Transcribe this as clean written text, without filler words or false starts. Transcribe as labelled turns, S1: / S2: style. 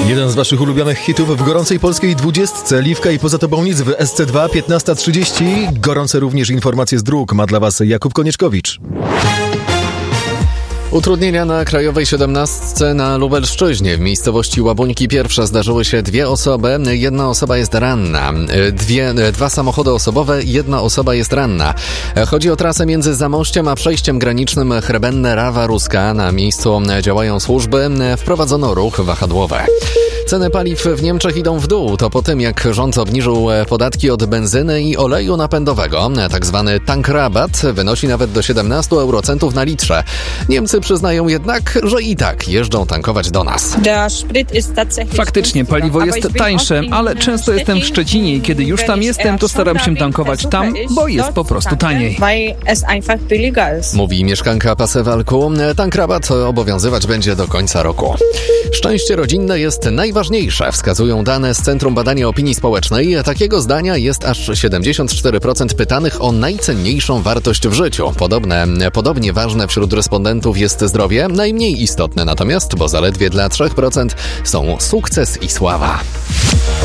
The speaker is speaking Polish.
S1: Jeden z waszych ulubionych hitów w gorącej polskiej 20. Liwka i Poza tobą nic w SC2, 15:30. Gorące również informacje z dróg ma dla was Jakub Konieczkowicz.
S2: Utrudnienia na Krajowej 17 na Lubelszczyźnie. W miejscowości Łabuńki Pierwsze zdarzyły się 2 osoby. Jedna osoba jest ranna. Dwa samochody osobowe, 1 osoba jest ranna. Chodzi o trasę między Zamościem a przejściem granicznym Chrebenne-Rawa-Ruska. Na miejscu działają służby. Wprowadzono ruch wahadłowy. Ceny paliw w Niemczech idą w dół. To po tym, jak rząd obniżył podatki od benzyny i oleju napędowego. Tak zwany tankrabat wynosi nawet do 17 eurocentów na litrze. Niemcy przyznają jednak, że i tak jeżdżą tankować do nas.
S3: Faktycznie paliwo jest tańsze, ale często jestem w Szczecinie i kiedy już tam jestem, to staram się tankować tam, bo jest po prostu taniej.
S2: Mówi mieszkanka Pasewalku. Tankrabat obowiązywać będzie do końca roku. Szczęście rodzinne jest najważniejsze, wskazują dane z Centrum Badania Opinii Społecznej. Takiego zdania jest aż 74% pytanych o najcenniejszą wartość w życiu. Podobnie ważne wśród respondentów jest zdrowie, najmniej istotne natomiast, bo zaledwie dla 3% są sukces i sława.